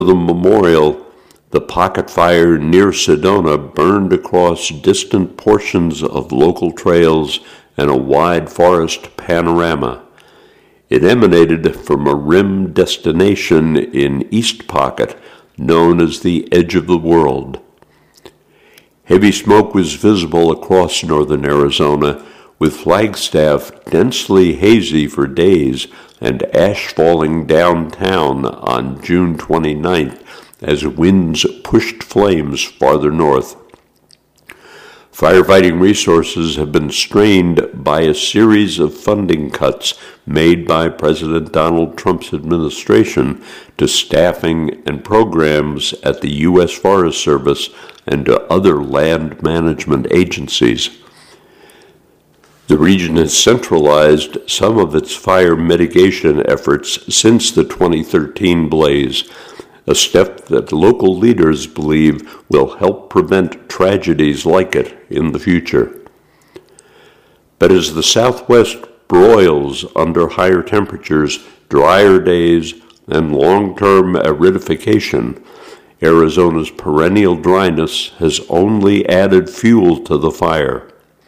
the memorial, the pocket fire near Sedona burned across distant portions of local trails and a wide forest panorama. It emanated from a rim destination in East Pocket known as the Edge of the World. Heavy smoke was visible across northern Arizona, with Flagstaff densely hazy for days and ash falling downtown on June 29th as winds pushed flames farther north. Firefighting resources have been strained by a series of funding cuts made by President Donald Trump's administration to staffing and programs at the U.S. Forest Service and to other land management agencies. The region has centralized some of its fire mitigation efforts since the 2013 blaze, a step that local leaders believe will help prevent tragedies like it in the future. But as the Southwest broils under higher temperatures, drier days, and long-term aridification, Arizona's perennial dryness has only added fuel to the fire.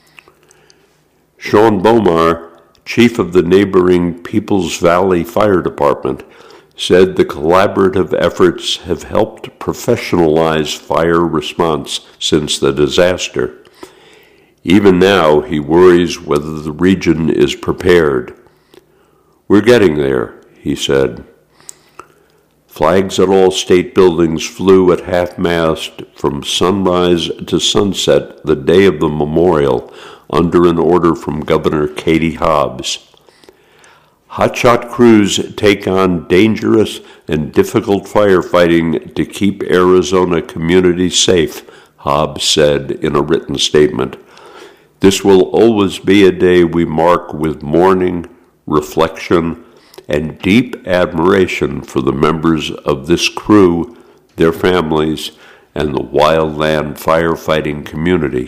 Sean Bomar, chief of the neighboring Peoples Valley Fire Department, said the collaborative efforts have helped professionalize fire response since the disaster. Even now, he worries whether the region is prepared. "We're getting there," he said. Flags at all state buildings flew at half-mast from sunrise to sunset the day of the memorial under an order from Governor Katie Hobbs. Hotshot crews take on dangerous and difficult firefighting to keep Arizona communities safe, Hobbs said in a written statement. "This will always be a day we mark with mourning, reflection, and deep admiration for the members of this crew, their families, and the wildland firefighting community."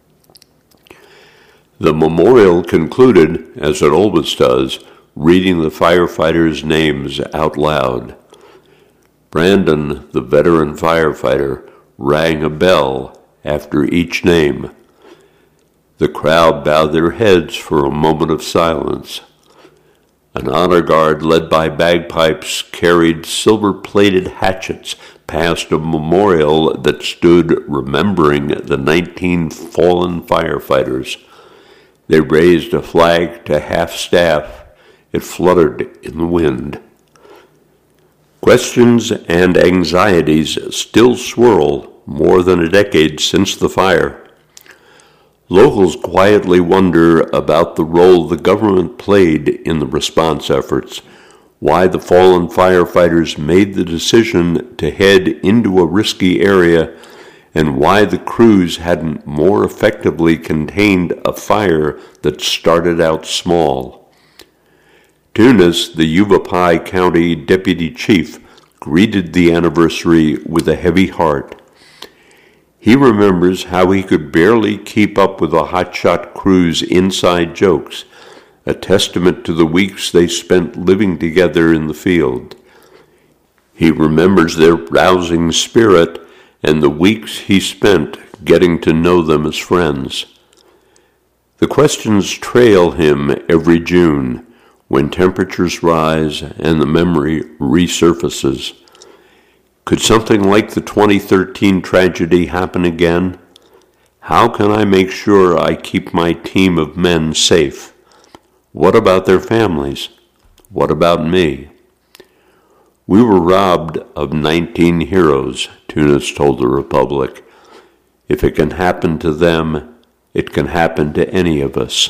The memorial concluded, as it always does, reading the firefighters' names out loud. Brandon, the veteran firefighter, rang a bell after each name. The crowd bowed their heads for a moment of silence. An honor guard led by bagpipes carried silver-plated hatchets past a memorial that stood remembering the 19 fallen firefighters. They raised a flag to half-staff. It fluttered in the wind. Questions and anxieties still swirl more than a decade since the fire. Locals quietly wonder about the role the government played in the response efforts, why the fallen firefighters made the decision to head into a risky area, and why the crews hadn't more effectively contained a fire that started out small. Tunis, the Yavapai County Deputy Chief, greeted the anniversary with a heavy heart. He remembers how he could barely keep up with the hotshot crew's inside jokes, a testament to the weeks they spent living together in the field. He remembers their rousing spirit and the weeks he spent getting to know them as friends. The questions trail him every June, when temperatures rise and the memory resurfaces. Could something like the 2013 tragedy happen again? How can I make sure I keep my team of men safe? What about their families? What about me? "We were robbed of 19 heroes," Tunis told the Republic. "If it can happen to them, it can happen to any of us."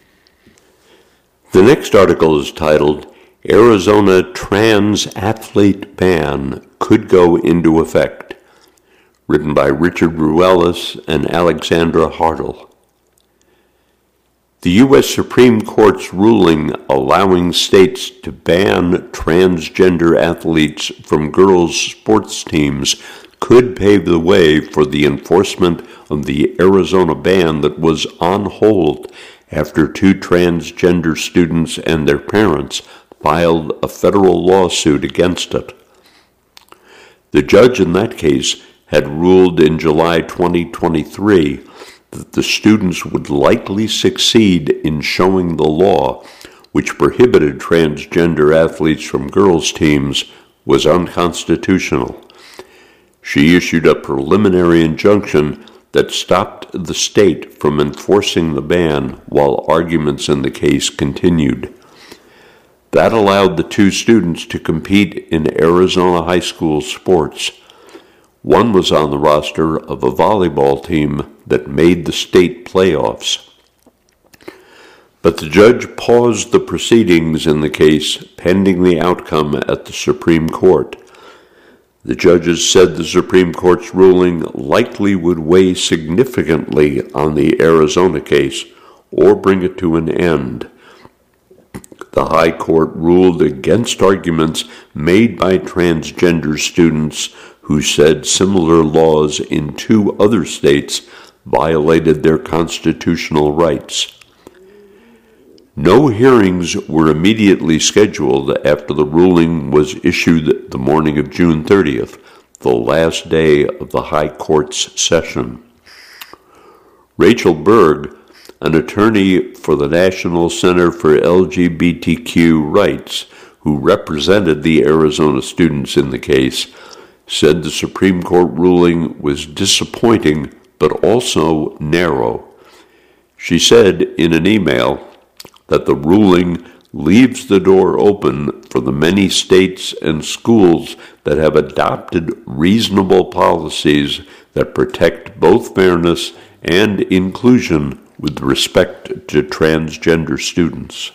The next article is titled, "Arizona Trans Athlete Ban Could Go into Effect," written by Richard Ruelas and Alexandra Hartle. The U.S. Supreme Court's ruling allowing states to ban transgender athletes from girls' sports teams could pave the way for the enforcement of the Arizona ban that was on hold after 2 transgender students and their parents filed a federal lawsuit against it. The judge in that case had ruled in July 2023 that the students would likely succeed in showing the law, which prohibited transgender athletes from girls' teams, was unconstitutional. She issued a preliminary injunction that stopped the state from enforcing the ban while arguments in the case continued. That allowed the two students to compete in Arizona high school sports. One was on the roster of a volleyball team that made the state playoffs. But the judge paused the proceedings in the case pending the outcome at the Supreme Court. The judges said the Supreme Court's ruling likely would weigh significantly on the Arizona case or bring it to an end. The High Court ruled against arguments made by transgender students who said similar laws in two other states violated their constitutional rights. No hearings were immediately scheduled after the ruling was issued the morning of June 30th, the last day of the High Court's session. Rachel Berg, an attorney for the National Center for LGBTQ Rights, who represented the Arizona students in the case, said the Supreme Court ruling was disappointing but also narrow. She said in an email that the ruling leaves the door open for the many states and schools that have adopted reasonable policies that protect both fairness and inclusion with respect to transgender students.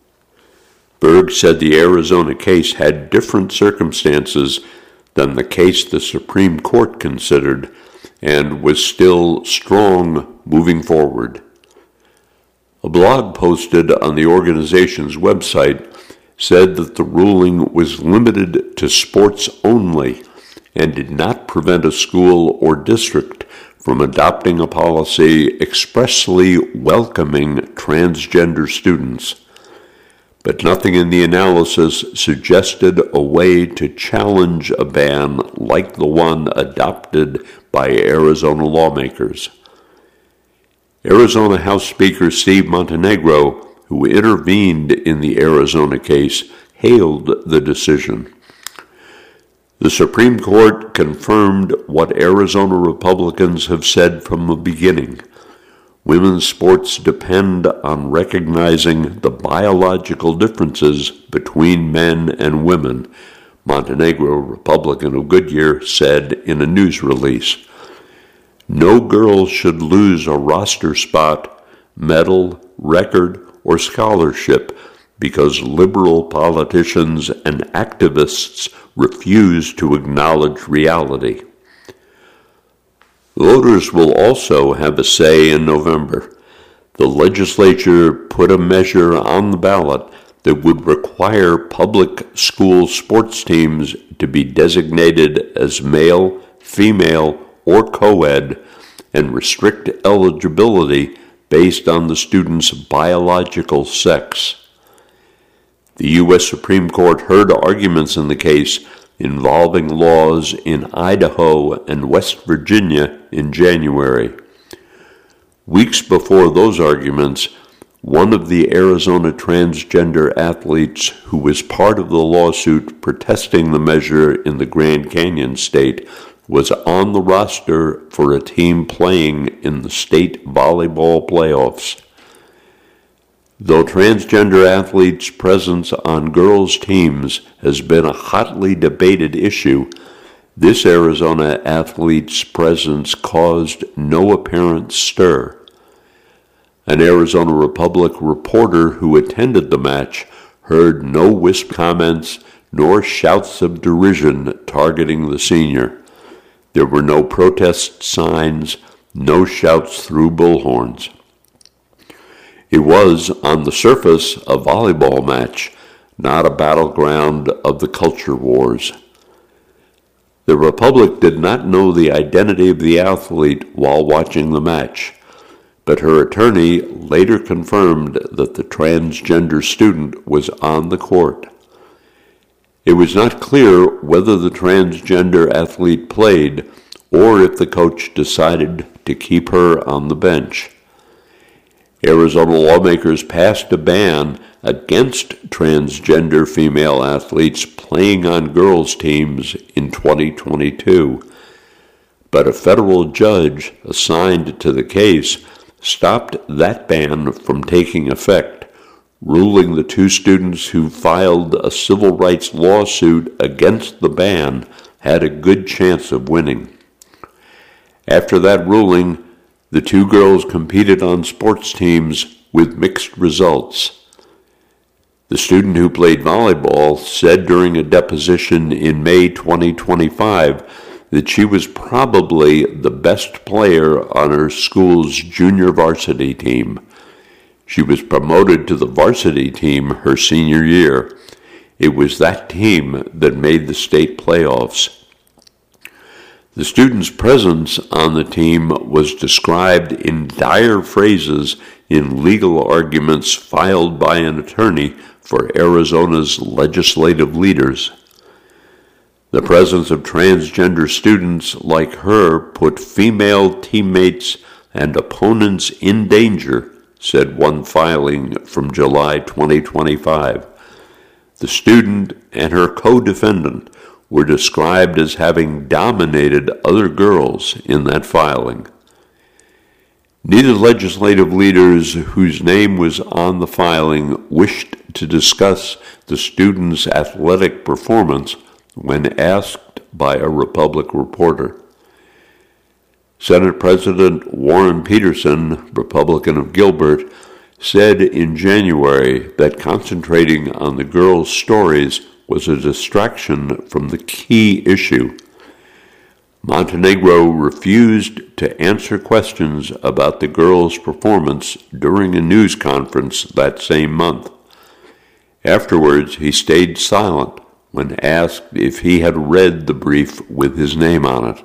Berg said the Arizona case had different circumstances than the case the Supreme Court considered and was still strong moving forward. A blog posted on the organization's website said that the ruling was limited to sports only and did not prevent a school or district from adopting a policy expressly welcoming transgender students. But nothing in the analysis suggested a way to challenge a ban like the one adopted by Arizona lawmakers. Arizona House Speaker Steve Montenegro, who intervened in the Arizona case, hailed the decision. The Supreme Court confirmed what Arizona Republicans have said from the beginning. Women's sports depend on recognizing the biological differences between men and women, Montenegro, Republican of Goodyear, said in a news release. No girl should lose a roster spot, medal, record, or scholarship because liberal politicians and activists refuse to acknowledge reality. Voters will also have a say in November. The legislature put a measure on the ballot that would require public school sports teams to be designated as male, female, or co-ed and restrict eligibility based on the student's biological sex. The U.S. Supreme Court heard arguments in the case involving laws in Idaho and West Virginia in January. Weeks before those arguments, one of the Arizona transgender athletes who was part of the lawsuit protesting the measure in the Grand Canyon state was on the roster for a team playing in the state volleyball playoffs. Though transgender athletes' presence on girls' teams has been a hotly debated issue, this Arizona athlete's presence caused no apparent stir. An Arizona Republic reporter who attended the match heard no wisp comments nor shouts of derision targeting the senior. There were no protest signs, no shouts through bullhorns. It was, on the surface, a volleyball match, not a battleground of the culture wars. The Republic did not know the identity of the athlete while watching the match, but her attorney later confirmed that the transgender student was on the court. It was not clear whether the transgender athlete played or if the coach decided to keep her on the bench. Arizona lawmakers passed a ban against transgender female athletes playing on girls' teams in 2022, but a federal judge assigned to the case stopped that ban from taking effect, ruling the two students who filed a civil rights lawsuit against the ban had a good chance of winning. After that ruling, the two girls competed on sports teams with mixed results. The student who played volleyball said during a deposition in May 2025 that she was probably the best player on her school's junior varsity team. She was promoted to the varsity team her senior year. It was that team that made the state playoffs. The student's presence on the team was described in dire phrases in legal arguments filed by an attorney for Arizona's legislative leaders. The presence of transgender students like her put female teammates and opponents in danger, said one filing from July 2025. The student and her co-defendant were described as having dominated other girls in that filing. Neither legislative leaders whose name was on the filing wished to discuss the student's athletic performance when asked by a Republic reporter. Senate President Warren Peterson, Republican of Gilbert, said in January that concentrating on the girls' stories was a distraction from the key issue. Montenegro refused to answer questions about the girls' performance during a news conference that same month. Afterwards, he stayed silent when asked if he had read the brief with his name on it.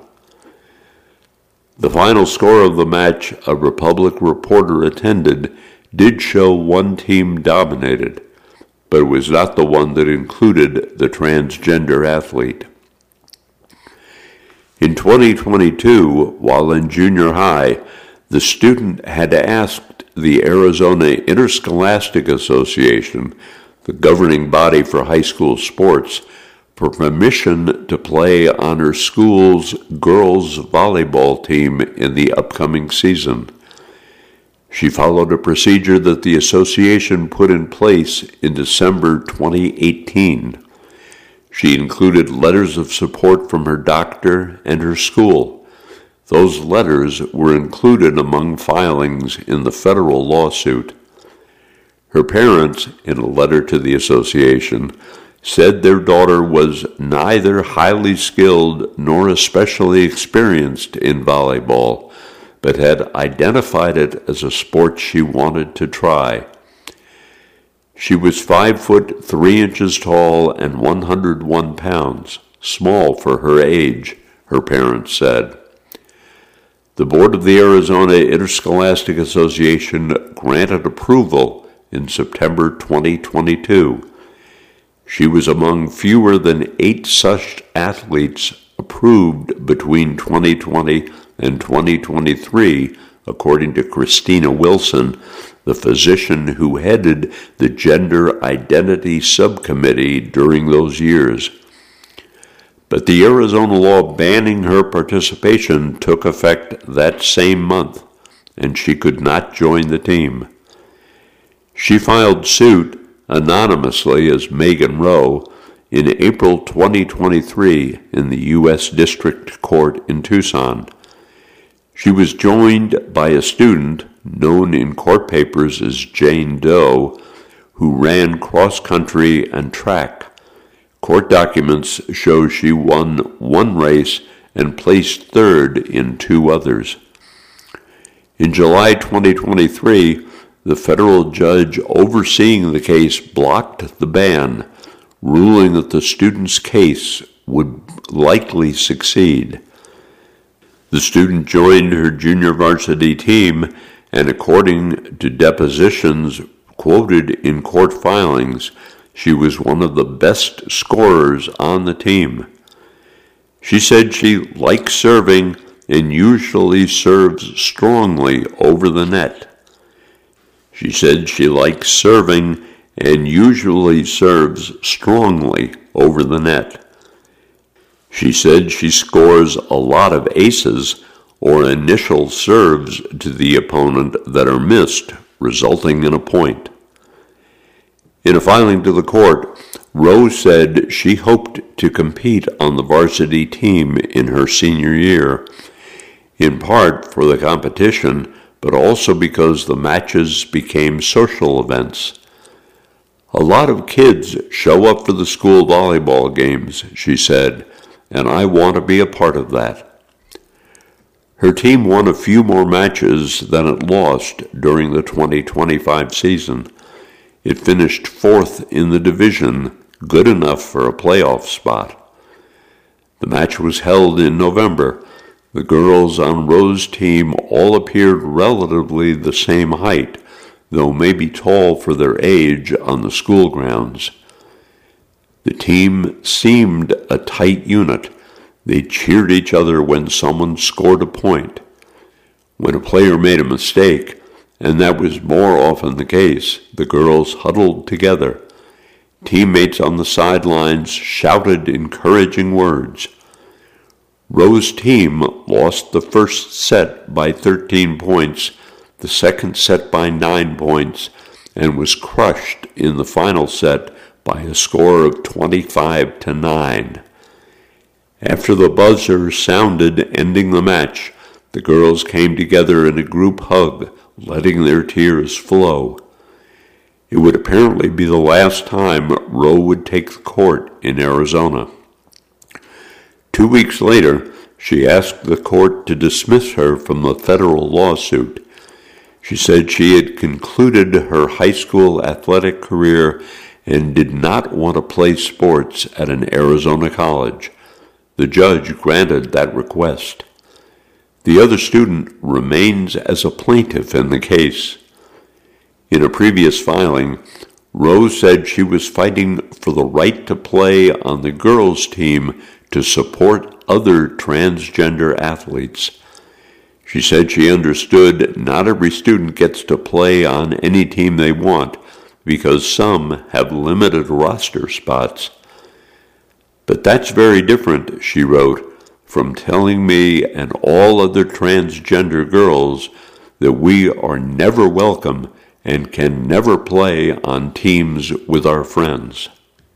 The final score of the match a Republic reporter attended did show one team dominated, but it was not the one that included the transgender athlete. In 2022, while in junior high, the student had asked the Arizona Interscholastic Association, the governing body for high school sports, for permission to play on her school's girls' volleyball team in the upcoming season. She followed a procedure that the association put in place in December 2018. She included letters of support from her doctor and her school. Those letters were included among filings in the federal lawsuit. Her parents, in a letter to the association, said their daughter was neither highly skilled nor especially experienced in volleyball, but had identified it as a sport she wanted to try. She was 5 foot 3 inches tall and 101 pounds, small for her age, her parents said. The board of the Arizona Interscholastic Association granted approval in September 2022. She was among fewer than 8 such athletes approved between 2020 and 2023, according to Christina Wilson, the physician who headed the Gender Identity Subcommittee during those years. But the Arizona law banning her participation took effect that same month, and she could not join the team. She filed suit anonymously as Megan Rowe in April 2023 in the U.S. District Court in Tucson. She was joined by a student, known in court papers as Jane Doe, who ran cross-country and track. Court documents show she won one race and placed third in 2 others. In July 2023, the federal judge overseeing the case blocked the ban, ruling that the student's case would likely succeed. The student joined her junior varsity team, and according to depositions quoted in court filings, she was one of the best scorers on the team. She said she likes serving and usually serves strongly over the net. She said she likes serving and usually serves strongly over the net. She said she scores a lot of aces or initial serves to the opponent that are missed, resulting in a point. In a filing to the court, Rose said she hoped to compete on the varsity team in her senior year, in part for the competition, but also because the matches became social events. A lot of kids show up for the school volleyball games, she said, and I want to be a part of that. Her team won a few more matches than it lost during the 2025 season. It finished fourth in the division, good enough for a playoff spot. The match was held in November. The girls on Rose's team all appeared relatively the same height, though maybe tall for their age on the school grounds. The team seemed a tight unit. They cheered each other when someone scored a point. When a player made a mistake, and that was more often the case, the girls huddled together. Teammates on the sidelines shouted encouraging words. Rose's team lost the first set by 13 points, the second set by 9 points, and was crushed in the final set by a score of 25-9. After the buzzer sounded ending the match, the girls came together in a group hug, letting their tears flow. It would apparently be the last time Roe would take the court in Arizona. 2 weeks later, she asked the court to dismiss her from the federal lawsuit. She said she had concluded her high school athletic career and did not want to play sports at an Arizona college. The judge granted that request. The other student remains as a plaintiff in the case. In a previous filing, Rose said she was fighting for the right to play on the girls' team to support other transgender athletes. She said she understood not every student gets to play on any team they want because some have limited roster spots. But that's very different, she wrote, from telling me and all other transgender girls that we are never welcome and can never play on teams with our friends.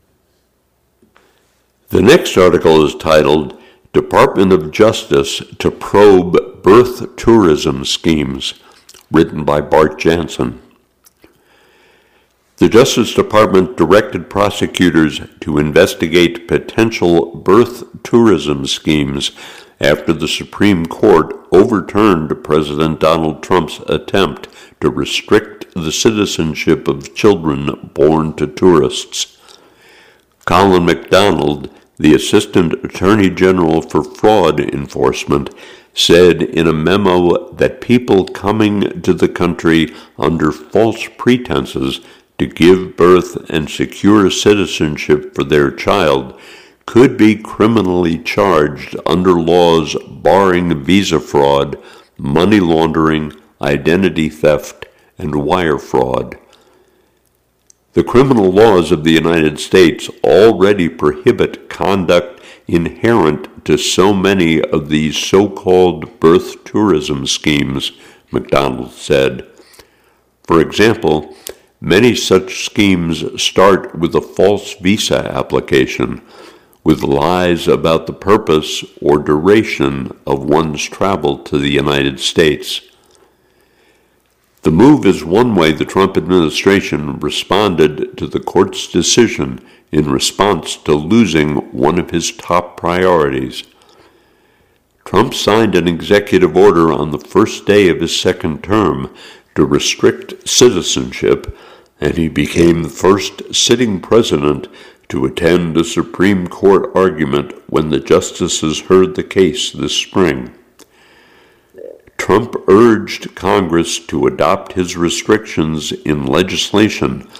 The next article is titled, Department of Justice to Probe Birth Tourism Schemes, written by Bart Jansen. The Justice Department directed prosecutors to investigate potential birth tourism schemes after the Supreme Court overturned President Donald Trump's attempt to restrict the citizenship of children born to tourists. Colin McDonald, the Assistant Attorney General for Fraud Enforcement, said in a memo that people coming to the country under false pretenses to give birth and secure citizenship for their child could be criminally charged under laws barring visa fraud, money laundering, identity theft, and wire fraud. The criminal laws of the United States already prohibit conduct inherent to so many of these so-called birth tourism schemes, McDonald said. For example, many such schemes start with a false visa application, with lies about the purpose or duration of one's travel to the United States. The move is one way the Trump administration responded to the court's decision in response to losing one of his top priorities. Trump signed an executive order on the first day of his second term to restrict citizenship, and he became the first sitting president to attend a Supreme Court argument when the justices heard the case this spring. Trump urged Congress to adopt his restrictions in legislation,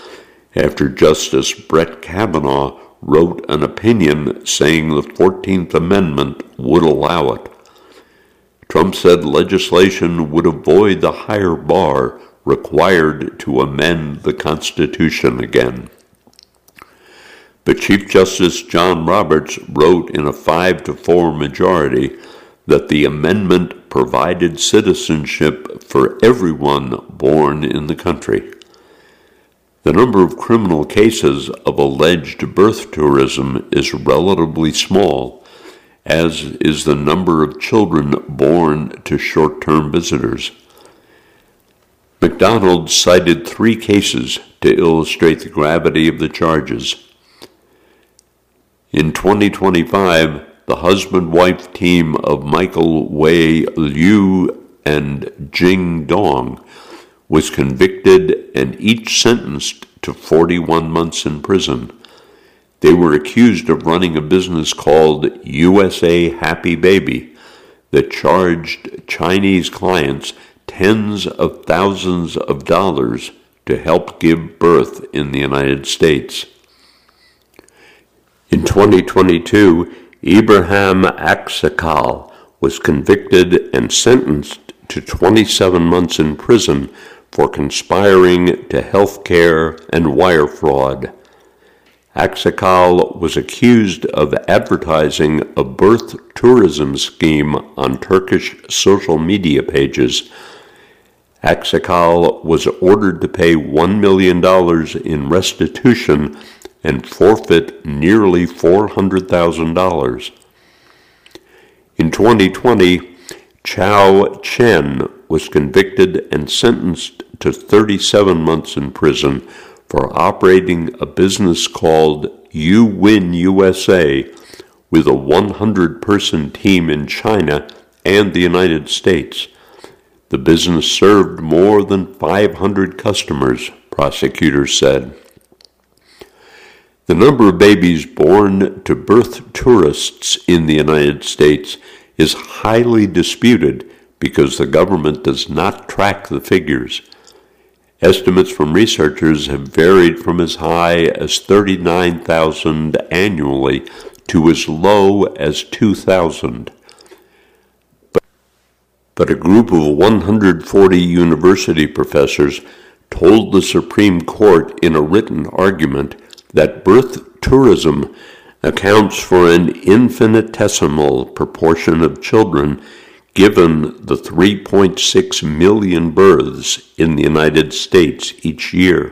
after Justice Brett Kavanaugh wrote an opinion saying the 14th Amendment would allow it. Trump said legislation would avoid the higher bar required to amend the Constitution again. But Chief Justice John Roberts wrote in a 5-4 majority that the amendment provided citizenship for everyone born in the country. The number of criminal cases of alleged birth tourism is relatively small, as is the number of children born to short-term visitors. McDonald cited 3 cases to illustrate the gravity of the charges. In 2025, the husband-wife team of Michael Wei Liu and Jing Dong was convicted and each sentenced to 41 months in prison. They were accused of running a business called USA Happy Baby that charged Chinese clients tens of thousands of dollars to help give birth in the United States. In 2022, Ibrahim Aksakal was convicted and sentenced to 27 months in prison for conspiring to healthcare and wire fraud. Aksakal was accused of advertising a birth tourism scheme on Turkish social media pages. Aksakal was ordered to pay $1 million in restitution and forfeit nearly $400,000. In 2020, Chao Chen was convicted and sentenced to 37 months in prison for operating a business called You Win USA with a 100-person team in China and the United States. The business served more than 500 customers, prosecutors said. The number of babies born to birth tourists in the United States is highly disputed because the government does not track the figures. Estimates from researchers have varied from as high as 39,000 annually to as low as 2,000. But a group of 140 university professors told the Supreme Court in a written argument that birth tourism accounts for an infinitesimal proportion of children given the 3.6 million births in the United States each year.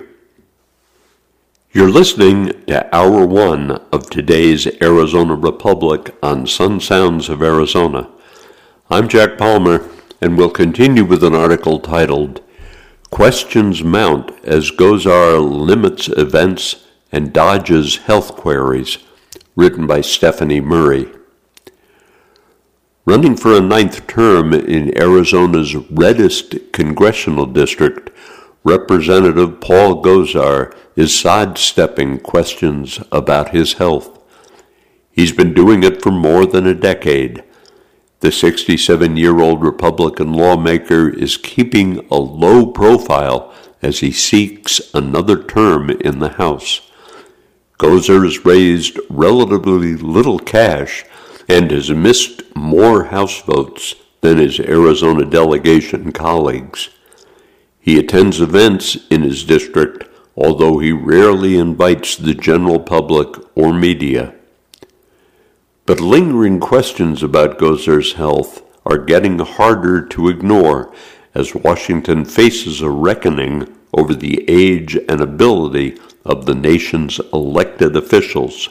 You're listening to Hour 1 of today's Arizona Republic on Sun Sounds of Arizona. I'm Jack Palmer, and we'll continue with an article titled Questions Mount as Gosar Limits Events and Dodges Health Queries, written by Stephanie Murray. Running for a 9th term in Arizona's reddest congressional district, Representative Paul Gosar is sidestepping questions about his health. He's been doing it for more than a decade. The 67-year-old Republican lawmaker is keeping a low profile as he seeks another term in the House. Gosar has raised relatively little cash and has missed more House votes than his Arizona delegation colleagues. He attends events in his district, although he rarely invites the general public or media. But lingering questions about Gosar's health are getting harder to ignore as Washington faces a reckoning over the age and ability of the nation's elected officials.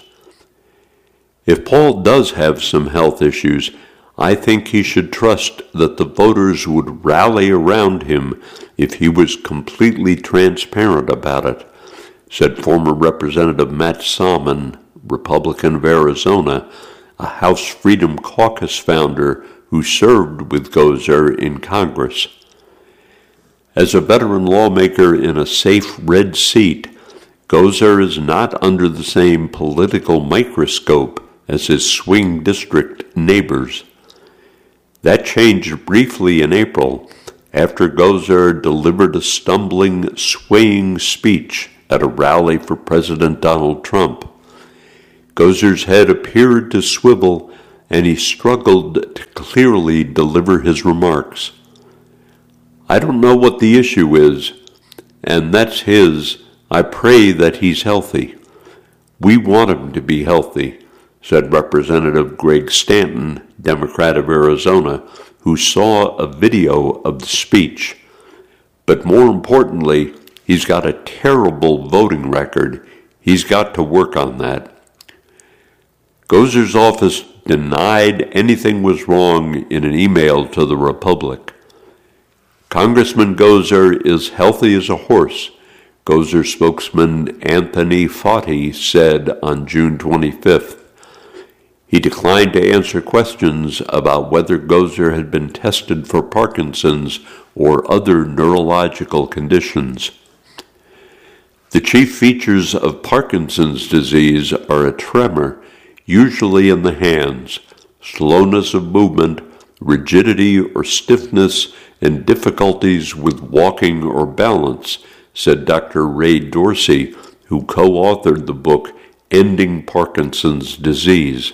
If Paul does have some health issues, I think he should trust that the voters would rally around him if he was completely transparent about it, said former Representative Matt Salmon, Republican of Arizona, a House Freedom Caucus founder who served with Gosar in Congress. As a veteran lawmaker in a safe red seat, Gosar is not under the same political microscope as his swing district neighbors. That changed briefly in April after Gosar delivered a stumbling, swaying speech at a rally for President Donald Trump. Gozer's head appeared to swivel, and he struggled to clearly deliver his remarks. "I don't know what the issue is, and that's his. I pray that he's healthy. We want him to be healthy," said Representative Greg Stanton, Democrat of Arizona, who saw a video of the speech. But more importantly, he's got a terrible voting record. He's got to work on that. Gozer's office denied anything was wrong in an email to the Republic. Congressman Gozer is healthy as a horse, Gozer spokesman Anthony Fauci said on June 25th. He declined to answer questions about whether Gozer had been tested for Parkinson's or other neurological conditions. The chief features of Parkinson's disease are a tremor, usually in the hands, slowness of movement, rigidity or stiffness, and difficulties with walking or balance, said Dr. Ray Dorsey, who co-authored the book Ending Parkinson's Disease.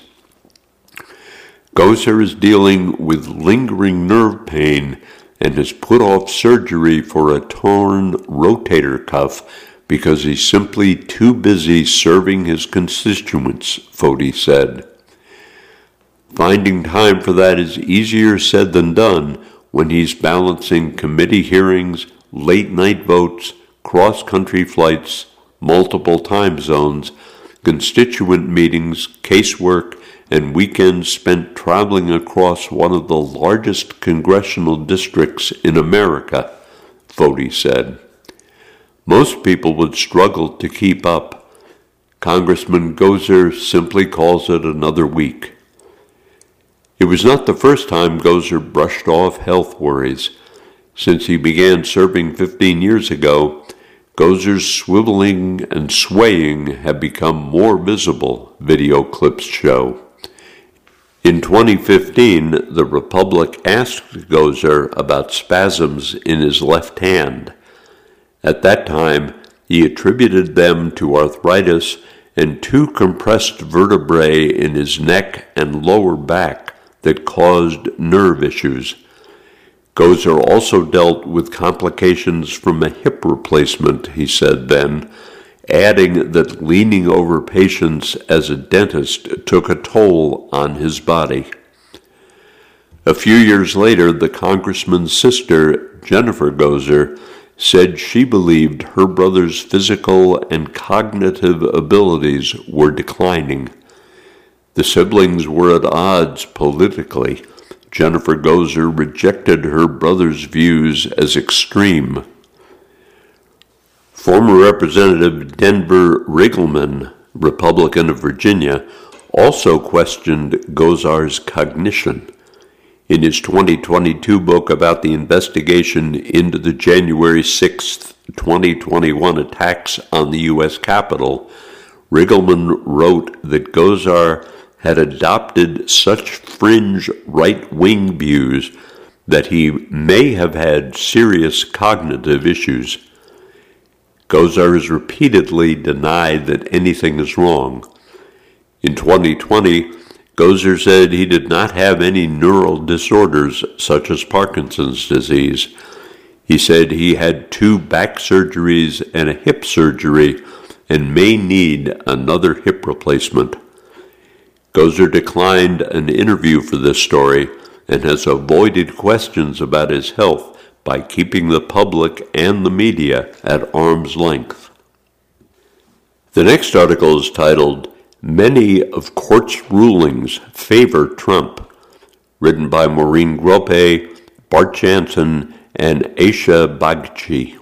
Gozer is dealing with lingering nerve pain and has put off surgery for a torn rotator cuff because he's simply too busy serving his constituents, Fauci said. Finding time for that is easier said than done when he's balancing committee hearings, late-night votes, cross-country flights, multiple time zones, constituent meetings, casework, and weekends spent traveling across one of the largest congressional districts in America, Fauci said. Most people would struggle to keep up. Congressman Gozer simply calls it another week. It was not the first time Gozer brushed off health worries. Since he began serving 15 years ago, Gozer's swiveling and swaying have become more visible, video clips show. In 2015, the Republic asked Gozer about spasms in his left hand. At that time, he attributed them to arthritis and two compressed vertebrae in his neck and lower back that caused nerve issues. Gozer also dealt with complications from a hip replacement, he said then, adding that leaning over patients as a dentist took a toll on his body. A few years later, the congressman's sister, Jennifer Gozer, said she believed her brother's physical and cognitive abilities were declining. The siblings were at odds politically. Jennifer Gozer rejected her brother's views as extreme. Former Representative Denver Riggleman, Republican of Virginia, also questioned Gozer's cognition. In his 2022 book about the investigation into the January 6, 2021 attacks on the U.S. Capitol, Riggleman wrote that Gozer had adopted such fringe right-wing views that he may have had serious cognitive issues. Gozer has repeatedly denied that anything is wrong. In 2020, Gozer said he did not have any neural disorders such as Parkinson's disease. He said he had 2 back surgeries and a hip surgery and may need another hip replacement. Gozer declined an interview for this story and has avoided questions about his health by keeping the public and the media at arm's length. The next article is titled, Many of Court's Rulings Favor Trump, written by Maureen Grope, Bart Jansen, and Aisha Bagchi.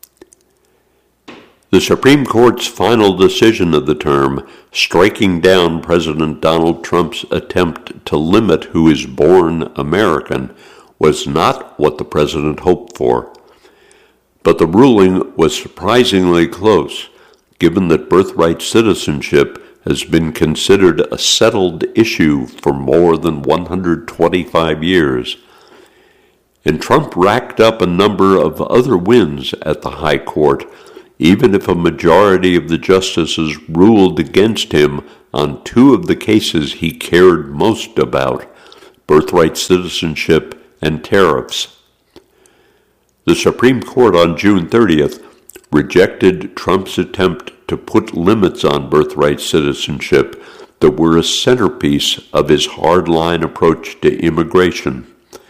The Supreme Court's final decision of the term, striking down President Donald Trump's attempt to limit who is born American, was not what the president hoped for. But the ruling was surprisingly close, given that birthright citizenship has been considered a settled issue for more than 125 years. And Trump racked up a number of other wins at the High Court, even if a majority of the justices ruled against him on two of the cases he cared most about, birthright citizenship and tariffs. The Supreme Court on June 30th rejected Trump's attempt to put limits on birthright citizenship that were a centerpiece of his hardline approach to immigration.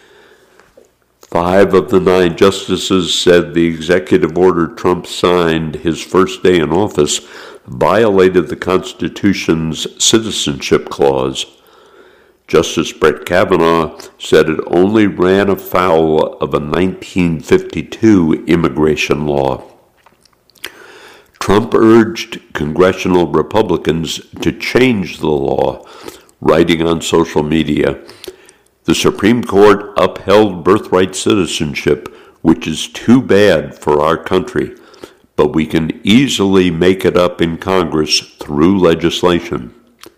5 of the 9 justices said the executive order Trump signed his first day in office violated the Constitution's citizenship clause. Justice Brett Kavanaugh said it only ran afoul of a 1952 immigration law. Trump urged congressional Republicans to change the law, writing on social media, "The Supreme Court upheld birthright citizenship, which is too bad for our country, but we can easily make it up in Congress through legislation."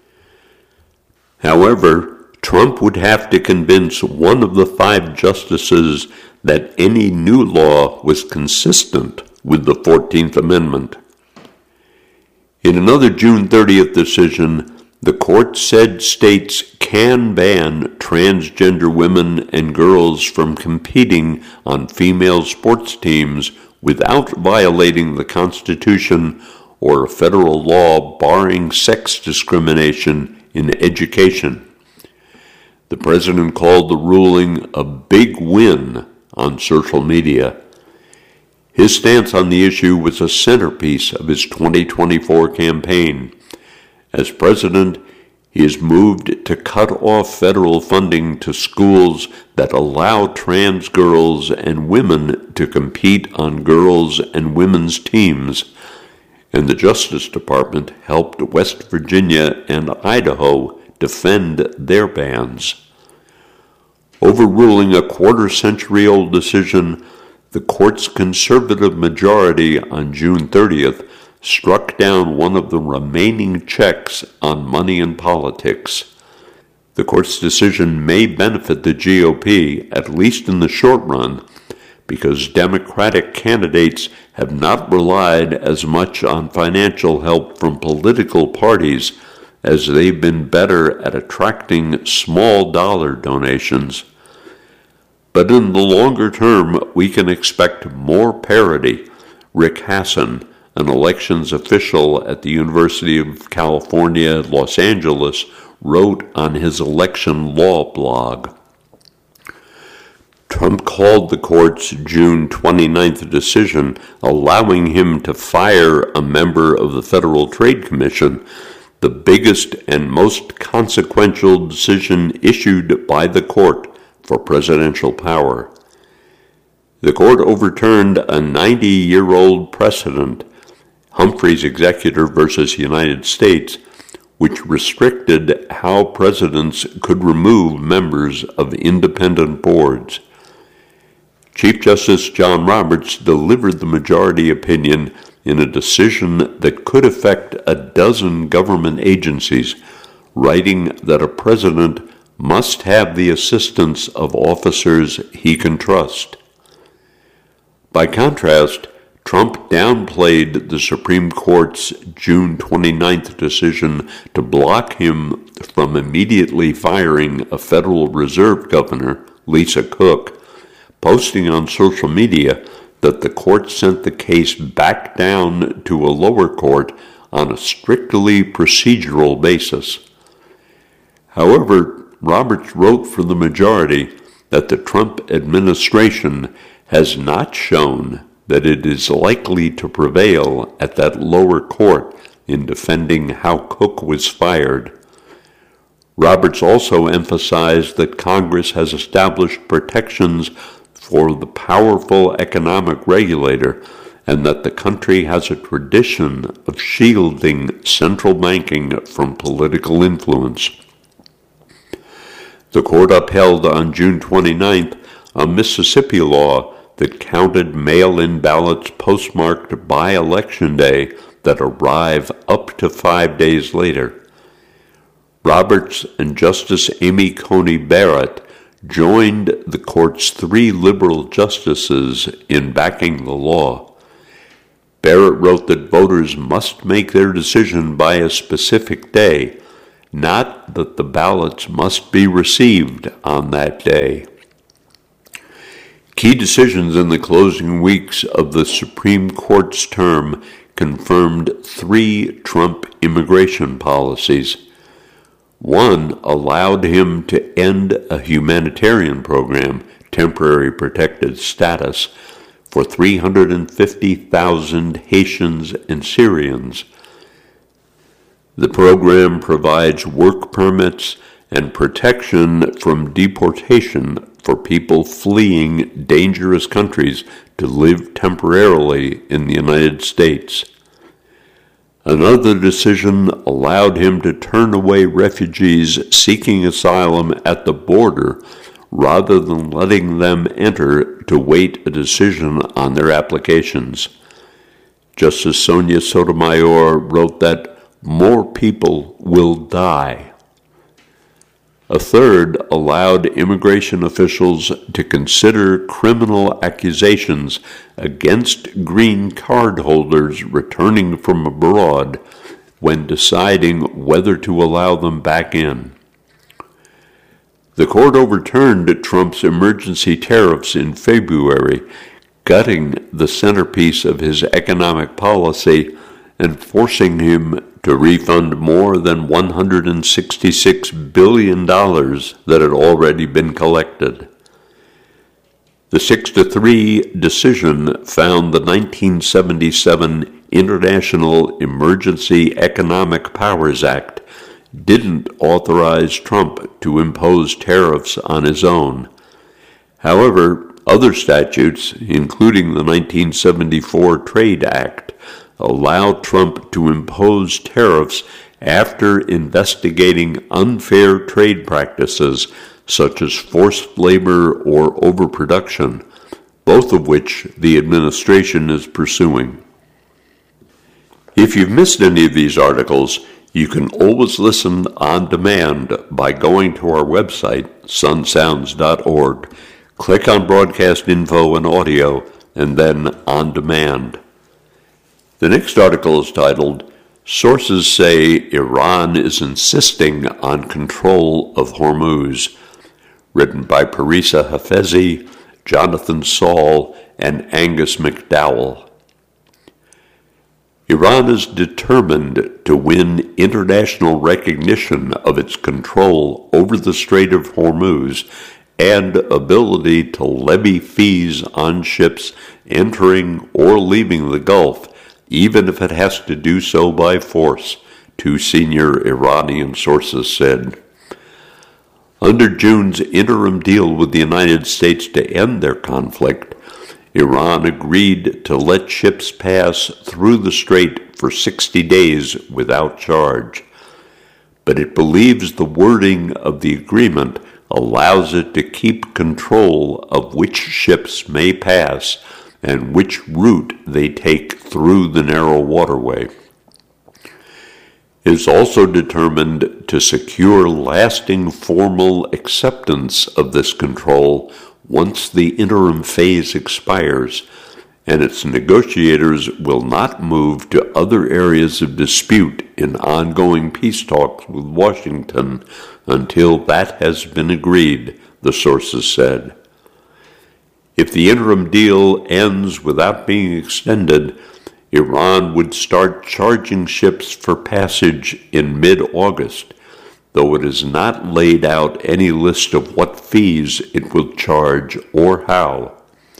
However, Trump would have to convince one of the 5 justices that any new law was consistent with the 14th Amendment. In another June 30th decision, the court said states can ban transgender women and girls from competing on female sports teams without violating the Constitution or a federal law barring sex discrimination in education. The president called the ruling a big win on social media. His stance on the issue was a centerpiece of his 2024 campaign. As president, he has moved to cut off federal funding to schools that allow trans girls and women to compete on girls' and women's teams, and the Justice Department helped West Virginia and Idaho defend their bans. Overruling a quarter-century-old decision, the court's conservative majority on June 30th struck down one of the remaining checks on money in politics. The court's decision may benefit the GOP, at least in the short run, because Democratic candidates have not relied as much on financial help from political parties as they've been better at attracting small-dollar donations. But in the longer term, we can expect more parity. Rick Hasson, an elections official at the University of California, Los Angeles, wrote on his election law blog. Trump called the court's June 29th decision allowing him to fire a member of the Federal Trade Commission the biggest and most consequential decision issued by the court for presidential power. The court overturned a 90-year-old precedent, Humphrey's Executor versus United States, which restricted how presidents could remove members of independent boards. Chief Justice John Roberts delivered the majority opinion in a decision that could affect a dozen government agencies, writing that a president must have the assistance of officers he can trust. By contrast, Trump downplayed the Supreme Court's June 29th decision to block him from immediately firing a Federal Reserve Governor, Lisa Cook, posting on social media that the court sent the case back down to a lower court on a strictly procedural basis. However, Roberts wrote for the majority that the Trump administration has not shown that it is likely to prevail at that lower court in defending how Cook was fired. Roberts also emphasized that Congress has established protections for the powerful economic regulator and that the country has a tradition of shielding central banking from political influence. The court upheld on June 29th a Mississippi law that counted mail-in ballots postmarked by Election Day that arrive up to 5 days later. Roberts and Justice Amy Coney Barrett joined the court's 3 liberal justices in backing the law. Barrett wrote that voters must make their decision by a specific day, not that the ballots must be received on that day. Key decisions in the closing weeks of the Supreme Court's term confirmed 3 Trump immigration policies. One allowed him to end a humanitarian program, temporary protected status, for 350,000 Haitians and Syrians. The program provides work permits and protection from deportation for people fleeing dangerous countries to live temporarily in the United States. Another decision allowed him to turn away refugees seeking asylum at the border rather than letting them enter to wait a decision on their applications. Justice Sonia Sotomayor wrote that more people will die. A third allowed immigration officials to consider criminal accusations against green card holders returning from abroad when deciding whether to allow them back in. The court overturned Trump's emergency tariffs in February, gutting the centerpiece of his economic policy and forcing him to refund more than $166 billion that had already been collected. The 6-3 decision found the 1977 International Emergency Economic Powers Act didn't authorize Trump to impose tariffs on his own. However, other statutes, including the 1974 Trade Act, allowed Trump to impose tariffs after investigating unfair trade practices such as forced labor or overproduction, both of which the administration is pursuing. If you've missed any of these articles, you can always listen on demand by going to our website, sunsounds.org. Click on Broadcast Info and Audio, and then On Demand. The next article is titled, Sources Say Iran is Insisting on Control of Hormuz, written by Parisa Hafezi, Jonathan Saul, and Angus McDowell. Iran is determined to win international recognition of its control over the Strait of Hormuz and ability to levy fees on ships entering or leaving the Gulf, even if it has to do so by force, 2 senior Iranian sources said. Under June's interim deal with the United States to end their conflict, Iran agreed to let ships pass through the strait for 60 days without charge. But it believes the wording of the agreement allows it to keep control of which ships may pass and which route they take through the narrow waterway. It is also determined to secure lasting formal acceptance of this control once the interim phase expires, and its negotiators will not move to other areas of dispute in ongoing peace talks with Washington until that has been agreed, the sources said. If the interim deal ends without being extended, Iran would start charging ships for passage in mid-August, though it has not laid out any list of what fees it will charge or how.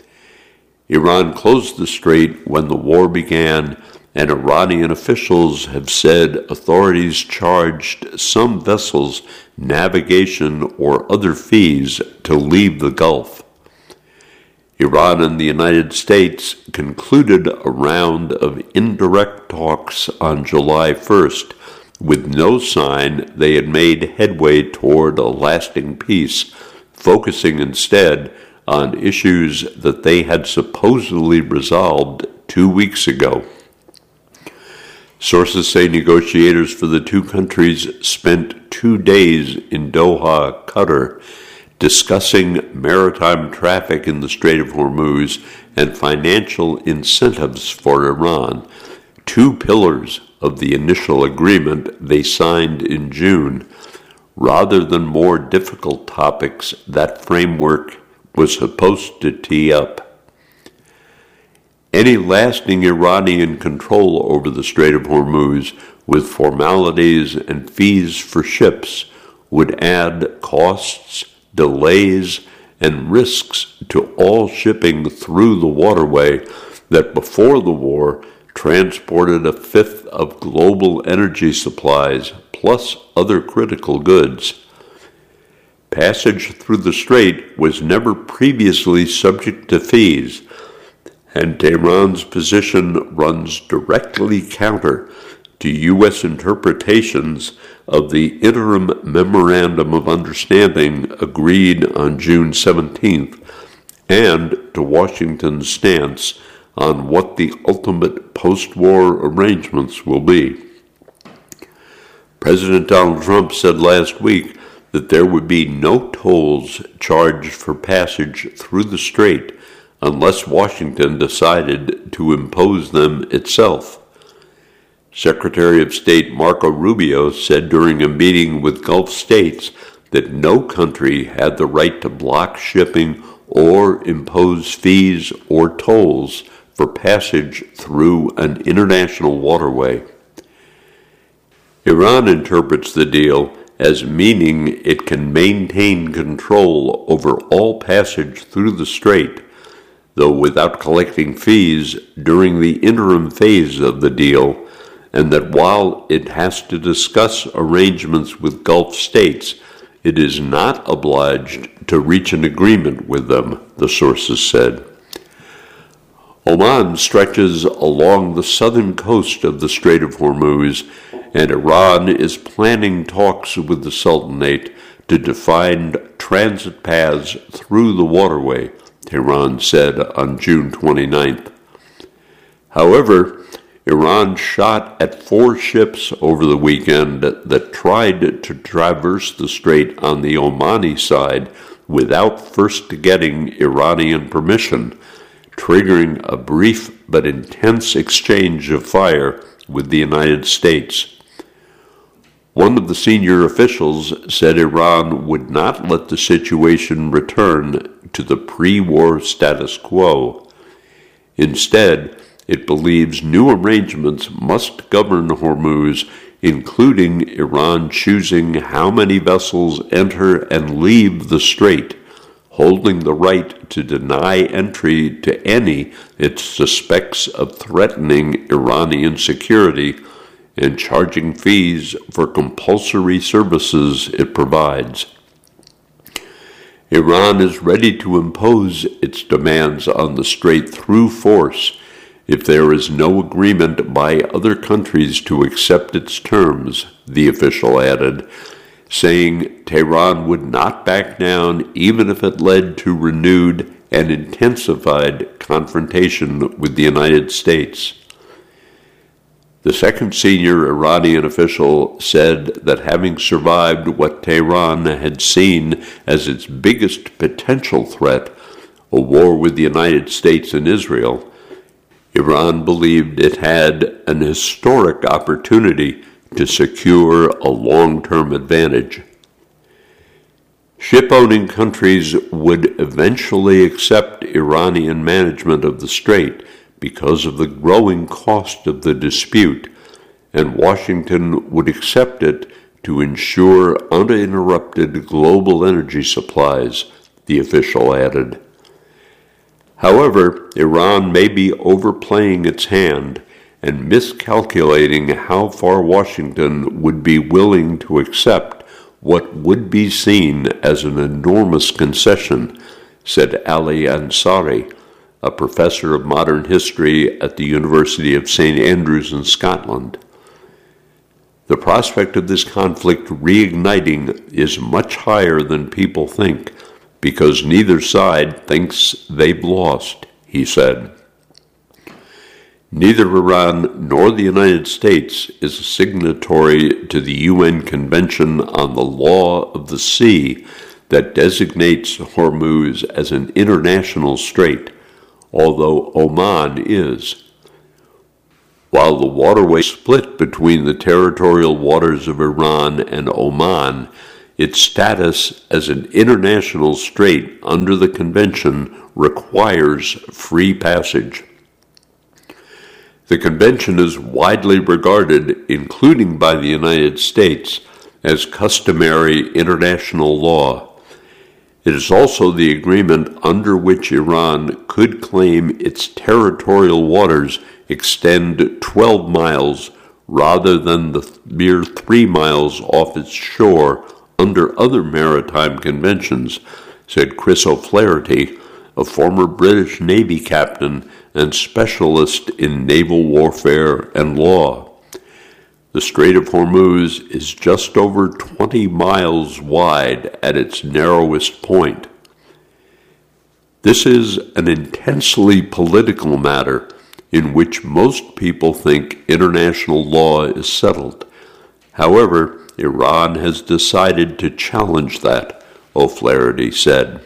Iran closed the strait when the war began, and Iranian officials have said authorities charged some vessels navigation or other fees to leave the Gulf. Iran and the United States concluded a round of indirect talks on July 1st, with no sign they had made headway toward a lasting peace, focusing instead on issues that they had supposedly resolved 2 weeks ago. Sources say negotiators for the two countries spent 2 days in Doha, Qatar, discussing maritime traffic in the Strait of Hormuz and financial incentives for Iran, two pillars of the initial agreement they signed in June, rather than more difficult topics that framework was supposed to tee up. Any lasting Iranian control over the Strait of Hormuz, with formalities and fees for ships, would add costs, delays, and risks to all shipping through the waterway that before the war transported a fifth of global energy supplies plus other critical goods. Passage through the strait was never previously subject to fees, and Tehran's position runs directly counter to U.S. interpretations of the interim Memorandum of Understanding agreed on June 17th and to Washington's stance on what the ultimate post-war arrangements will be. President Donald Trump said last week that there would be no tolls charged for passage through the strait unless Washington decided to impose them itself. Secretary of State Marco Rubio said during a meeting with Gulf states that no country had the right to block shipping or impose fees or tolls for passage through an international waterway. Iran interprets the deal as meaning it can maintain control over all passage through the strait, though without collecting fees during the interim phase of the deal, and that while it has to discuss arrangements with Gulf states, it is not obliged to reach an agreement with them, the sources said. Oman stretches along the southern coast of the Strait of Hormuz, and Iran is planning talks with the Sultanate to define transit paths through the waterway, Tehran said on June 29th. However, Iran shot at 4 ships over the weekend that tried to traverse the strait on the Omani side without first getting Iranian permission, triggering a brief but intense exchange of fire with the United States. One of the senior officials said Iran would not let the situation return to the pre-war status quo. Instead, it believes new arrangements must govern Hormuz, including Iran choosing how many vessels enter and leave the strait, holding the right to deny entry to any it suspects of threatening Iranian security, and charging fees for compulsory services it provides. Iran is ready to impose its demands on the strait through force if there is no agreement by other countries to accept its terms, the official added, saying Tehran would not back down even if it led to renewed and intensified confrontation with the United States. The second senior Iranian official said that having survived what Tehran had seen as its biggest potential threat, a war with the United States and Israel, Iran believed it had an historic opportunity to secure a long-term advantage. Ship-owning countries would eventually accept Iranian management of the strait because of the growing cost of the dispute, and Washington would accept it to ensure uninterrupted global energy supplies, the official added. However, Iran may be overplaying its hand and miscalculating how far Washington would be willing to accept what would be seen as an enormous concession, said Ali Ansari, a professor of modern history at the University of St. Andrews in Scotland. The prospect of this conflict reigniting is much higher than people think, because neither side thinks they've lost, he said. Neither Iran nor the United States is a signatory to the UN Convention on the Law of the Sea that designates Hormuz as an international strait, although Oman is. While the waterway split between the territorial waters of Iran and Oman, its status as an international strait under the convention requires free passage. The convention is widely regarded, including by the United States, as customary international law. It is also the agreement under which Iran could claim its territorial waters extend 12 miles rather than the mere 3 miles off its shore under other maritime conventions, said Chris O'Flaherty, a former British Navy captain and specialist in naval warfare and law. The Strait of Hormuz is just over 20 miles wide at its narrowest point. This is an intensely political matter in which most people think international law is settled. However, Iran has decided to challenge that, O'Flaherty said.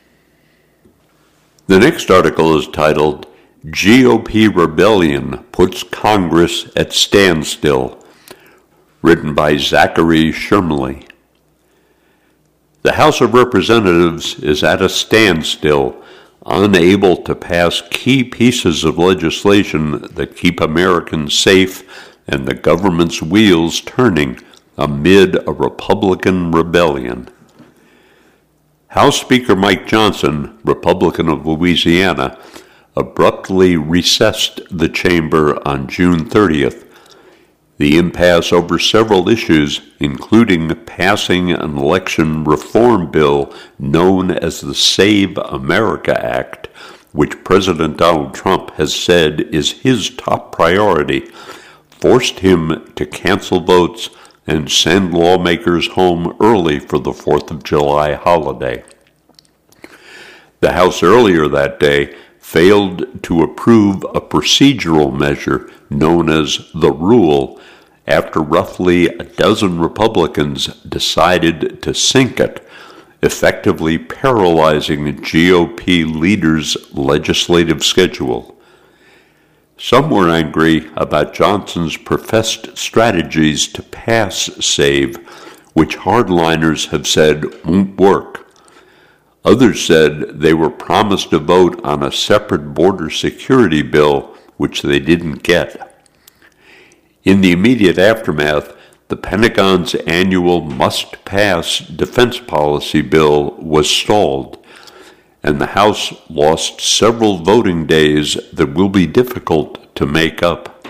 The next article is titled, GOP Rebellion Puts Congress at Standstill, written by Zachary Shermley. The House of Representatives is at a standstill, unable to pass key pieces of legislation that keep Americans safe and the government's wheels turning amid a Republican rebellion. House Speaker Mike Johnson, Republican of Louisiana, abruptly recessed the chamber on June 30th. The impasse over several issues, including passing an election reform bill known as the Save America Act, which President Donald Trump has said is his top priority, forced him to cancel votes and send lawmakers home early for the 4th of July holiday. The House earlier that day failed to approve a procedural measure known as the Rule after roughly a dozen Republicans decided to sink it, effectively paralyzing the GOP leader's legislative schedule. Some were angry about Johnson's professed strategies to pass SAVE, which hardliners have said won't work. Others said they were promised a vote on a separate border security bill, which they didn't get. In the immediate aftermath, the Pentagon's annual must-pass defense policy bill was stalled, and the House lost several voting days that will be difficult to make up.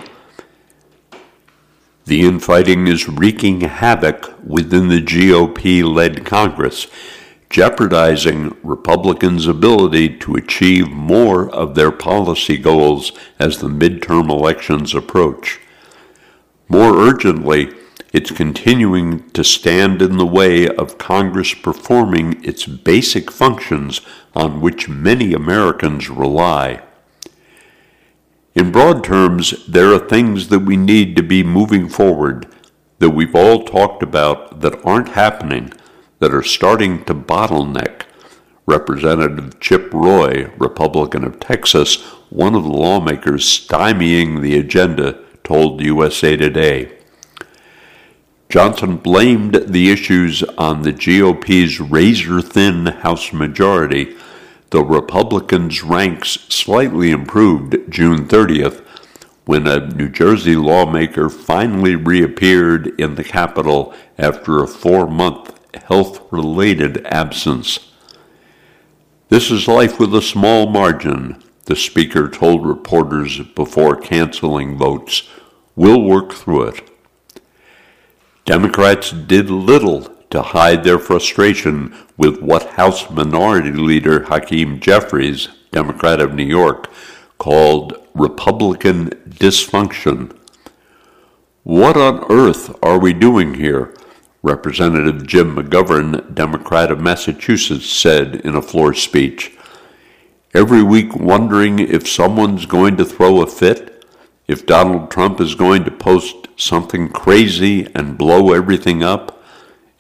The infighting is wreaking havoc within the GOP-led Congress, jeopardizing Republicans' ability to achieve more of their policy goals as the midterm elections approach. More urgently, it's continuing to stand in the way of Congress performing its basic functions on which many Americans rely. In broad terms, there are things that we need to be moving forward, that we've all talked about that aren't happening, that are starting to bottleneck. Representative Chip Roy, Republican of Texas, one of the lawmakers stymieing the agenda, told USA Today. Johnson blamed the issues on the GOP's razor-thin House majority, though Republicans' ranks slightly improved June 30th when a New Jersey lawmaker finally reappeared in the Capitol after a 4-month health-related absence. This is life with a small margin, the Speaker told reporters before canceling votes. We'll work through it. Democrats did little to hide their frustration with what House Minority Leader Hakeem Jeffries, Democrat of New York, called Republican dysfunction. What on earth are we doing here? Representative Jim McGovern, Democrat of Massachusetts, said in a floor speech. Every week wondering if someone's going to throw a fit, if Donald Trump is going to post something crazy and blow everything up,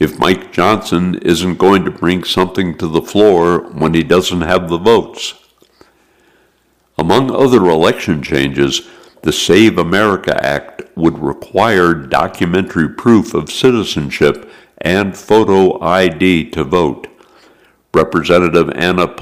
if Mike Johnson isn't going to bring something to the floor when he doesn't have the votes. Among other election changes, the Save America Act would require documentary proof of citizenship and photo ID to vote. Representative Anna